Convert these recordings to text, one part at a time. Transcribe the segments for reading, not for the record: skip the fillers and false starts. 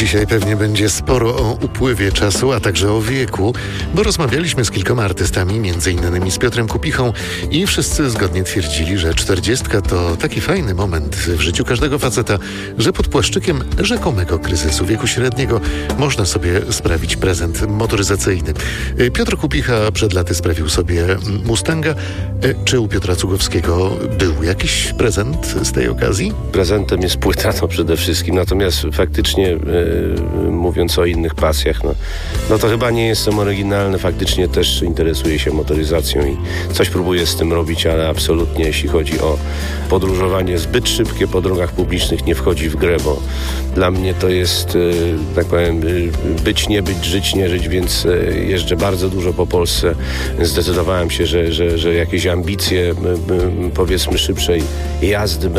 Dzisiaj pewnie będzie sporo o upływie czasu, a także o wieku, bo rozmawialiśmy z kilkoma artystami, m.in. z Piotrem Kupichą i wszyscy zgodnie twierdzili, że 40 to taki fajny moment w życiu każdego faceta, że pod płaszczykiem rzekomego kryzysu wieku średniego można sobie sprawić prezent motoryzacyjny. Piotr Kupicha przed laty sprawił sobie Mustanga. Czy u Piotra Cugowskiego był jakiś prezent z tej okazji? Prezentem jest płyta, to przede wszystkim, natomiast faktycznie mówiąc o innych pasjach, no to chyba nie jestem oryginalny, faktycznie też interesuję się motoryzacją i coś próbuję z tym robić, ale absolutnie jeśli chodzi o podróżowanie zbyt szybkie po drogach publicznych nie wchodzi w grę, bo dla mnie to jest, tak powiem, być, nie być, żyć, nie żyć, więc jeżdżę bardzo dużo po Polsce. Zdecydowałem się, że jakieś ambicje, powiedzmy, szybszej jazdy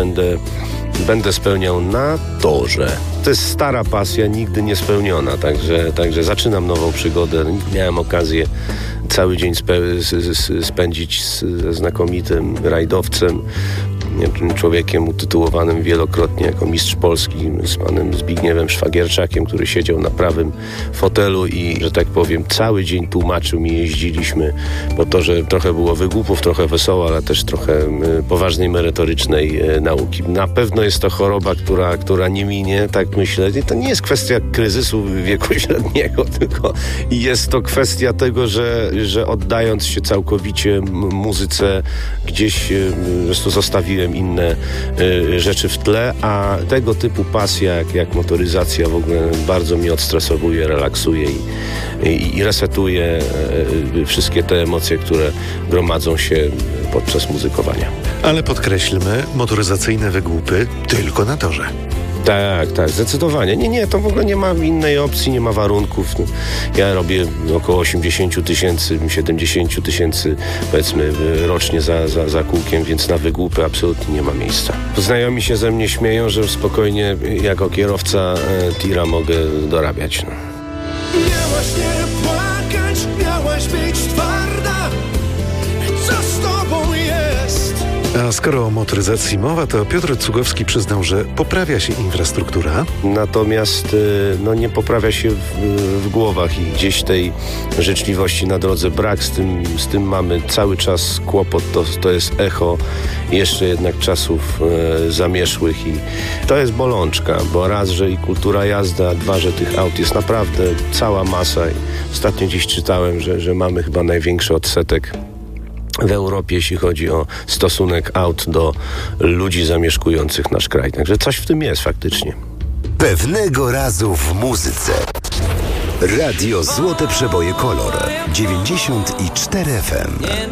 będę spełniał na torze. To jest stara pasja, nigdy nie spełniona, także zaczynam nową przygodę. Miałem okazję cały dzień spędzić ze znakomitym rajdowcem, człowiekiem utytułowanym wielokrotnie jako mistrz Polski, z panem Zbigniewem Szwagierczakiem, który siedział na prawym fotelu i, że tak powiem, cały dzień tłumaczył mi, jeździliśmy po to, że trochę było wygłupów, trochę wesoło, ale też trochę poważnej, merytorycznej nauki. Na pewno jest to choroba, która nie minie, tak myślę. I to nie jest kwestia kryzysu wieku średniego, tylko jest to kwestia tego, że oddając się całkowicie muzyce, gdzieś zresztą zostawiłem inne rzeczy w tle, a tego typu pasja jak motoryzacja w ogóle bardzo mnie odstresowuje, relaksuje i resetuje wszystkie te emocje, które gromadzą się podczas muzykowania. Ale podkreślmy, motoryzacyjne wygłupy tylko na torze. Tak, zdecydowanie. Nie, to w ogóle nie ma innej opcji, nie ma warunków. Ja robię około 80 000, 70 000 powiedzmy rocznie za kółkiem, więc na wygłupy absolutnie nie ma miejsca. Znajomi się ze mnie śmieją, że spokojnie jako kierowca tira mogę dorabiać. Miałaś nie płakać, miałaś być twarda. Co z tobą jest? A skoro o motoryzacji mowa, to Piotr Cugowski przyznał, że poprawia się infrastruktura. Natomiast nie poprawia się w głowach i gdzieś tej życzliwości na drodze brak. Z tym mamy cały czas kłopot. To jest echo jeszcze jednak czasów zamierzchłych i to jest bolączka, bo raz, że i kultura jazdy, a dwa, że tych aut jest naprawdę cała masa. I ostatnio gdzieś czytałem, że mamy chyba największy odsetek w Europie, jeśli chodzi o stosunek aut do ludzi zamieszkujących nasz kraj. Także coś w tym jest faktycznie. Pewnego razu w muzyce. Radio Złote Przeboje Kolor 94 FM.